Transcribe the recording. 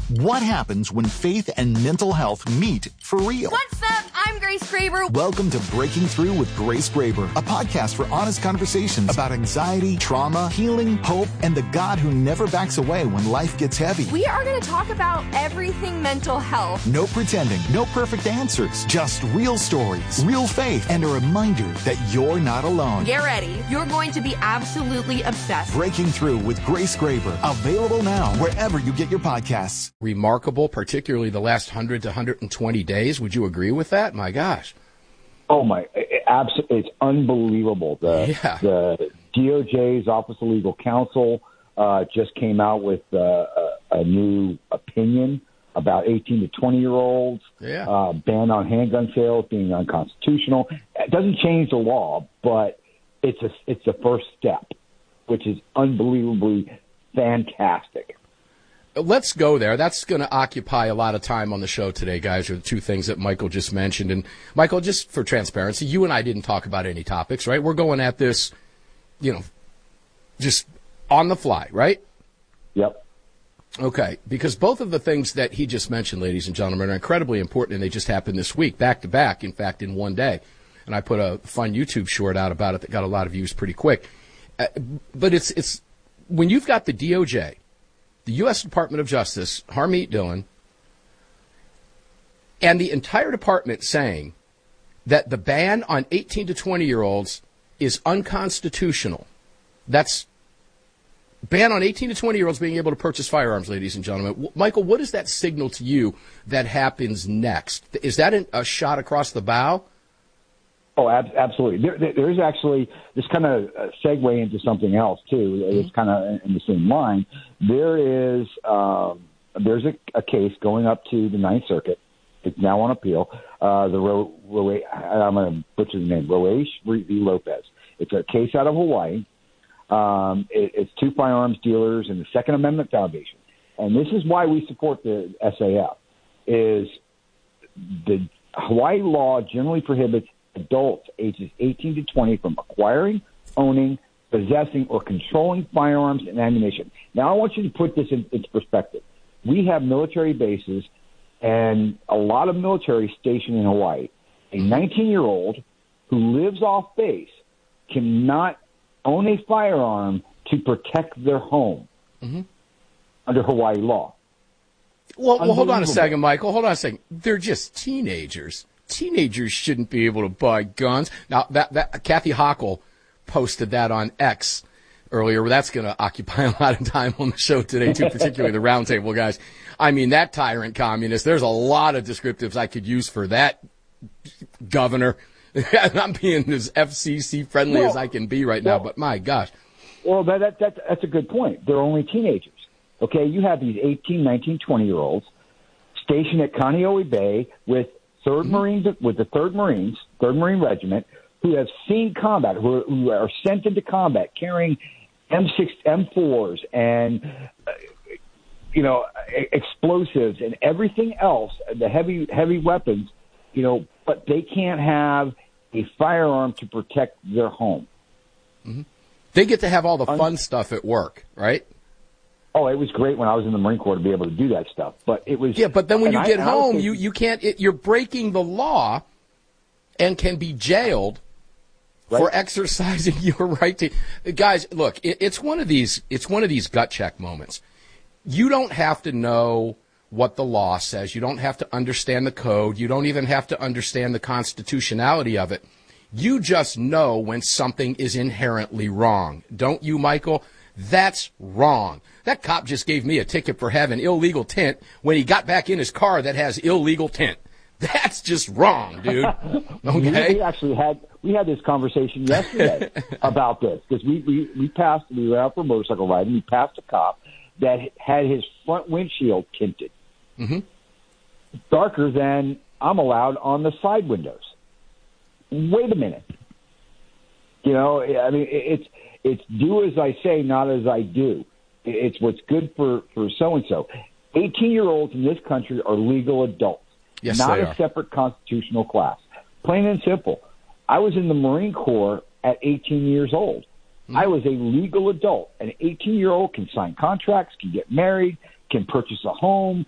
What happens when faith and mental health meet for real? What's up? I'm Grace Graber. Welcome to Breaking Through with Grace Graber, a podcast for honest conversations about anxiety, trauma, healing, hope, and the God who never backs away when life gets heavy. We are going to talk about everything mental health. No pretending, no perfect answers, just real stories, real faith, and a reminder that you're not alone. Get ready. You're going to be absolutely obsessed. Breaking Through with Grace Graber, available now wherever you get your podcasts. Remarkable, particularly the last 100 to 120 days. Would you agree with that? My gosh. Oh, my. It's unbelievable. The DOJ's Office of Legal Counsel just came out with a new opinion about 18 to 20-year-olds, ban on handgun sales being unconstitutional. It doesn't change the law, but it's the first step, which is unbelievably fantastic. Let's go there. That's going to occupy a lot of time on the show today, guys, are the two things that Michael just mentioned. And, Michael, just for transparency, you and I didn't talk about any topics, right? We're going at this, just on the fly, right? Yep. Okay, because both of the things that he just mentioned, ladies and gentlemen, are incredibly important, and they just happened this week, back to back, in fact, in one day. And I put a fun YouTube short out about it that got a lot of views pretty quick. But it's when you've got the DOJ, the U.S. Department of Justice, Harmeet Dillon, and the entire department saying that the ban on 18 to 20-year-olds is unconstitutional. That's ban on 18 to 20-year-olds being able to purchase firearms, ladies and gentlemen. Michael, what does that signal to you that happens next? Is that a shot across the bow? Oh, absolutely. There's actually this kind of segue into something else too. It's kind of in the same line. There's a case going up to the Ninth Circuit. It's now on appeal. I'm going to butcher the name. Roesh v. Lopez. It's a case out of Hawaii. It's two firearms dealers and the Second Amendment Foundation, and this is why we support the SAF. Is the Hawaii law generally prohibits adults ages 18 to 20 from acquiring, owning, possessing, or controlling firearms and ammunition. Now, I want you to put this into perspective. We have military bases and a lot of military stationed in Hawaii. A 19-year-old who lives off base cannot own a firearm to protect their home under Hawaii law. Well, hold on a second, Michael. Hold on a second. They're just teenagers. Teenagers shouldn't be able to buy guns. Now, that Kathy Hochul posted that on X earlier. That's going to occupy a lot of time on the show today, too, particularly the roundtable guys. I mean, that tyrant communist, there's a lot of descriptives I could use for that governor. I'm being as FCC friendly as I can be right now, but my gosh. Well, that's a good point. They're only teenagers. Okay, you have these 18, 19, 20-year-olds stationed at Kaneohe Bay with Third Marine Regiment, who have seen combat, who are sent into combat carrying M4s and explosives and everything else, the heavy weapons, but they can't have a firearm to protect their home. Mm-hmm. They get to have all the fun stuff at work, right? Oh, it was great when I was in the Marine Corps to be able to do that stuff. But it was but then when you get home, you can't. You're breaking the law, and can be jailed for exercising your right to. Guys, look, it's one of these gut check moments. You don't have to know what the law says. You don't have to understand the code. You don't even have to understand the constitutionality of it. You just know when something is inherently wrong, don't you, Michael? That's wrong. That cop just gave me a ticket for having illegal tint when he got back in his car that has illegal tint. That's just wrong, dude. Okay. We had this conversation yesterday about this because we were out for a motorcycle ride and we passed a cop that had his front windshield tinted darker than I'm allowed on the side windows. Wait a minute. I mean, it's do as I say, not as I do. It's what's good for so-and-so. 18-year-olds in this country are legal adults, not a separate constitutional class. Plain and simple. I was in the Marine Corps at 18 years old. I was a legal adult. An 18-year-old can sign contracts, can get married, can purchase a home,